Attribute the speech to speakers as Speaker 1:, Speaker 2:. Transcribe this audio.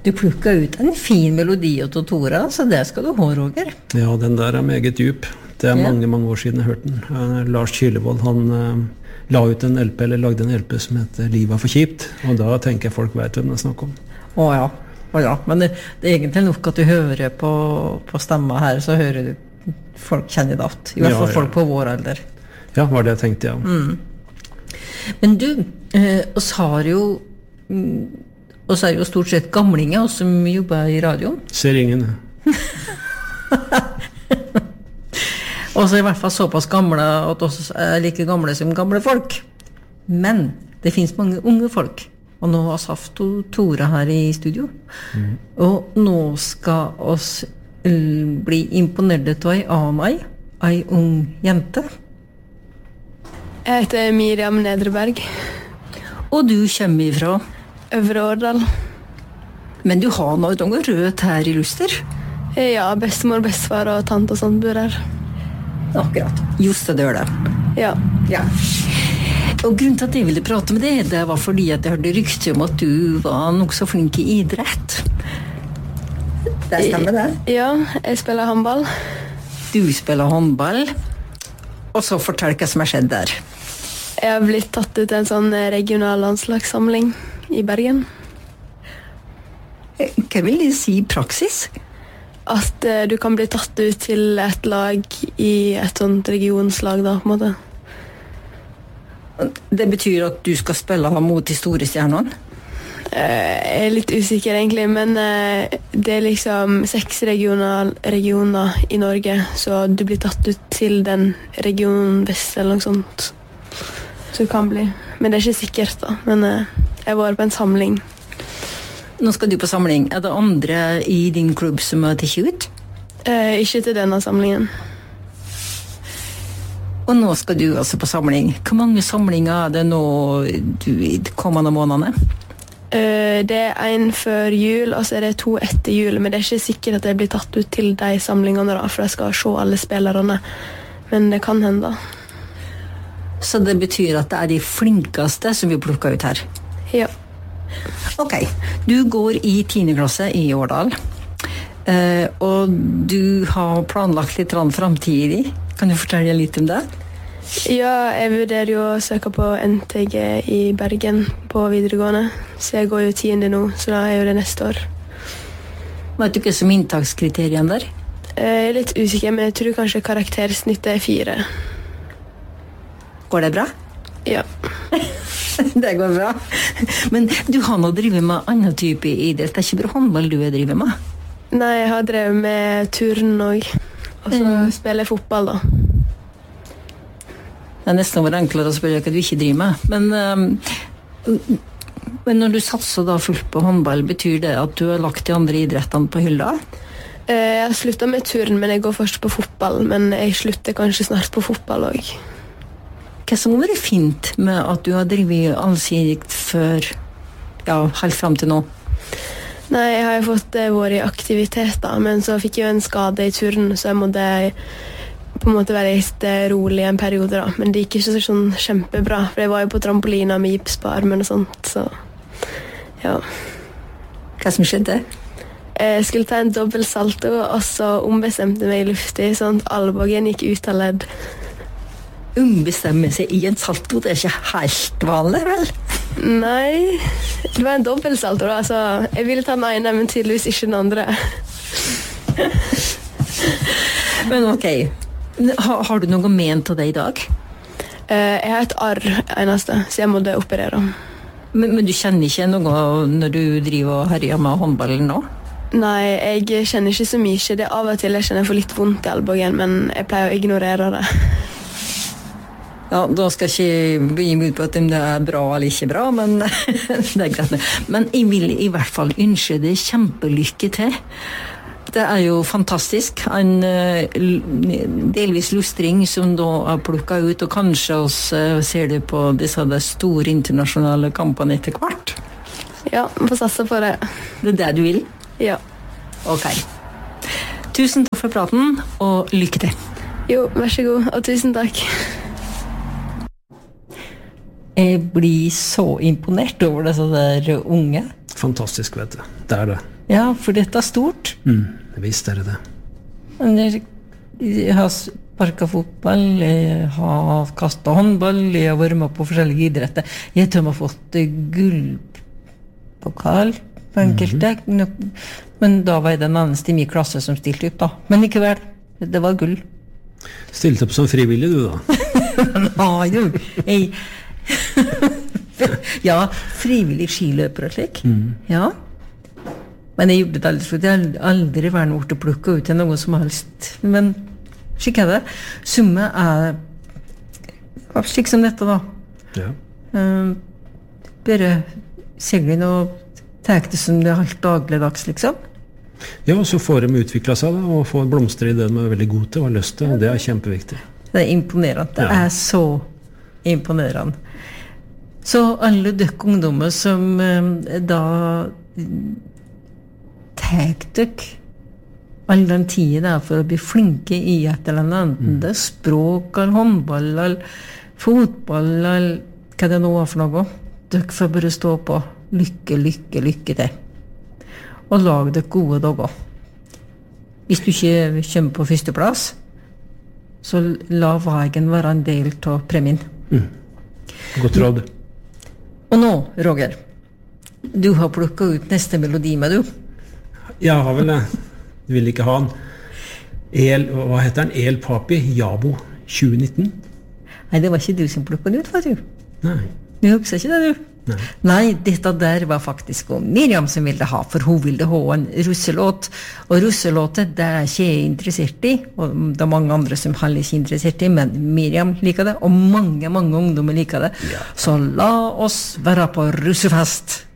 Speaker 1: Du plukket ut en fin melodi av Tora, så det skal du ha, Roger.
Speaker 2: Ja, den der meget djup. Det mange, mange år siden jeg hørte den. Lars Kylevold, han la ut en LP, eller lagde en LP som heter Livet er for kjipt, og da tenker jeg folk vet hvem det snakker om.
Speaker 1: Ja, men det er egentlig nok at du hører på stemma her, så hører du folk kjenner det alt. I hvert fall folk på vår alder.
Speaker 2: Ja, var det jeg tenkte, ja.
Speaker 1: Men du, oss er jo stort sett gamlinger, oss som jobber i radio.
Speaker 2: Ser ingen.
Speaker 1: Og så i hvert fall såpass gamle at oss er like gamle som gamle folk. Men det finnes mange unge folk. Og nå har Saft og Tora her i studio. Og nå skal oss bli imponert av ei ung jente.
Speaker 3: Jeg heter Miriam Nedreberg.
Speaker 1: Og du kommer ifra?
Speaker 3: Øvre Årdal.
Speaker 1: Men du har noe rødt her i Luster?
Speaker 3: Ja, bestemor, bestefar og tante og sånt bor her.
Speaker 1: Akkurat. Just det gjør det.
Speaker 3: Ja.
Speaker 1: Og grunnen til at jeg ville prate med deg, det var fordi at jeg hørte rykte om at du var nok så flink i idrett. Det stemmer det?
Speaker 3: Ja, jeg spiller håndball.
Speaker 1: Du spiller håndball. Og så fortell hva som har skjedd der.
Speaker 3: Jeg har blitt tatt ut til en sånn regional landslagssamling i Bergen.
Speaker 1: Hva vil det si i praksis?
Speaker 3: At du kan bli tatt ut til et lag i et sånt regionslag da, på en måte.
Speaker 1: Det betyr at du skal spille mot de store stjernene?
Speaker 3: Jeg er litt usikker egentlig, men det er liksom 6 regioner i Norge, så du blir tatt ut til den regionen vest eller noe sånt. Så det kan bli. Men det er ikke sikkert da, men jeg var på en samling.
Speaker 1: Nå skal du på samling. Er det andre i din klubb som har tatt ut?
Speaker 3: Ikke til denne samlingen.
Speaker 1: Og nå skal du altså på samling. Hvor mange samlinger er det nå i de kommende månedene?
Speaker 3: Det er en før jul, og så er det 2 etter jul, men det er ikke sikkert at jeg blir tatt ut til de samlingene da, for jeg skal se alle spillerne. Men det kan hende.
Speaker 1: Så det betyr at det er de flinkeste som vi plukker ut her?
Speaker 3: Ja.
Speaker 1: Ok, du går i 10. klasse i Årdal, og du har planlagt litt fremtidig. Kan du fortelle litt om det?
Speaker 3: Ja, jeg vurderer jo å søke på NTG i Bergen på videregående, så jeg går jo 10. nå, så da er jo det neste år.
Speaker 1: Vet du hva som inntakskriteriene der?
Speaker 3: Jeg er litt usikker, men jeg tror kanskje karaktersnittet er 4.
Speaker 1: Går det bra?
Speaker 3: Ja.
Speaker 1: Det går bra. Men du har nå drevet med annen type idrett. Det er ikke bare håndball du har drevet med?
Speaker 3: Nei, jeg har drevet med turn også. Og så spiller jeg fotball da.
Speaker 1: Det er nesten over enklere å spørre hva du ikke driver med. Men når du satser da fullt på håndball, betyr det at du har lagt de andre idrettene på hylla?
Speaker 3: Jeg har sluttet med turn, men jeg går først på fotball. Men jeg slutter kanskje snart på fotball også.
Speaker 1: Hva som har vært fint med at du har drevet allsidig før, helt frem til nå?
Speaker 3: Nei, jeg har jo fått vært i aktivitet da, men så fikk jeg jo en skade i turn, så jeg måtte på en måte være litt rolig en periode da. Men det gikk ikke sånn kjempebra, for jeg var jo på trampolina med gips på armen og sånt, så ja.
Speaker 1: Hva som skjedde?
Speaker 3: Jeg skulle ta en dobbelt salto, og så ombestemte meg i luftig, sånn at albuen gikk ut av ledd.
Speaker 1: Ombestemme seg i en salto, det er ikke helt vanlig, vel?
Speaker 3: Nei, det var en dobbelt salto da, så jeg ville ta den ene, men tydeligvis ikke den andre.
Speaker 1: Men ok, har du noe ment av det i dag?
Speaker 3: Jeg har et arr eneste, så jeg måtte operere.
Speaker 1: Men du kjenner ikke noe når du driver og herjer med håndballen nå?
Speaker 3: Nei, jeg kjenner ikke så mye. Det er av og til jeg kjenner for litt vondt i albuen, men jeg pleier å ignorere det.
Speaker 1: Ja, da skal jeg ikke begynne ut på at det er bra eller ikke bra, men det er greit. Men jeg vil i hvert fall ønske deg kjempelykke til. Det er jo fantastisk. En delvis lustring som da er plukket ut, og kanskje også ser det på disse store internasjonale kampene etter hvert.
Speaker 3: Ja, vi får satse på det.
Speaker 1: Det er det du vil?
Speaker 3: Ja.
Speaker 1: Ok. Tusen takk for praten, og lykke til.
Speaker 3: Jo, vær så god, og tusen takk.
Speaker 1: Jeg blir så imponert over disse der unge.
Speaker 2: Fantastisk, vet du. Det er det.
Speaker 1: Ja, for dette stort.
Speaker 2: Visst det.
Speaker 1: Jeg har sparket fotball, jeg har kastet håndball, jeg har vært med på forskjellige idretter. Jeg tror jeg har fått gullpokal på enkelte, men da var jeg den eneste i min klasse som stilte opp da. Men likevel, det var gull.
Speaker 2: Stilte opp som frivillig du da?
Speaker 1: Nei, jeg... ja, frivillig skiløper og slik. Ja. Men jeg gjorde det aldri, for jeg har aldri vært noe til å plukke ut til noe som helst. Men slik det. Summe slik som dette da.
Speaker 2: Ja.
Speaker 1: Bare seglen og tek det som det helt dagligdags, liksom.
Speaker 2: Ja, og så får de utviklet seg da, og får blomster i det de er veldig gode til og har lyst til, og det er kjempeviktig.
Speaker 1: Det er imponerende. Det er så imponerende. Så alle døkk ungdommer som da tek døkk all den tiden der for å bli flinke i et eller annet, det er språk, eller håndball, eller fotball, eller hva det nå var for noe. Døkk får bare stå på. Lykke til. Og lag døkk gode dager. Hvis du ikke kommer på første plass, så la veien være en del av premien.
Speaker 2: Godt råd.
Speaker 1: Og nå, Roger, du har plukket ut neste melodi med du.
Speaker 2: Jeg har vel det. Du vil ikke ha den. Hva heter den? El Papi, Jabo 2019?
Speaker 1: Nei, det var ikke du som plukket den ut, var du?
Speaker 2: Nei.
Speaker 1: Du husker ikke det, du? Nei, dette der var faktisk Miriam som ville ha, for hun ville ha en russelåt. Og russelåtet, det er ikke jeg interessert i, og det er mange andre som heller ikke er interessert i, men Miriam liker det, og mange ungdommer liker det. Ja. Så la oss være på russefest!